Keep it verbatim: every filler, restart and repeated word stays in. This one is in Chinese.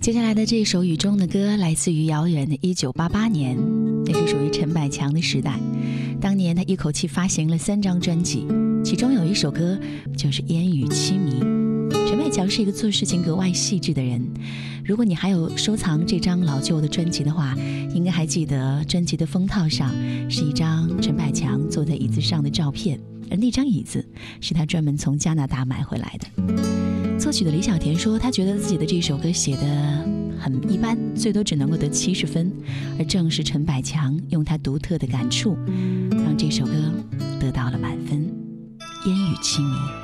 接下来的这首雨中的歌来自于遥远的一九八八年，那是属于陈百强的时代。当年他一口气发行了三张专辑，其中有一首歌就是《烟雨凄迷》。陈百强是一个做事情格外细致的人，如果你还有收藏这张老旧的专辑的话，应该还记得专辑的封套上是一张陈百强坐在椅子上的照片，而那张椅子是他专门从加拿大买回来的。作曲的李小田说，他觉得自己的这首歌写得很一般，最多只能够得七十分，而正是陈百强用他独特的感触让这首歌得到了满分。烟雨凄迷。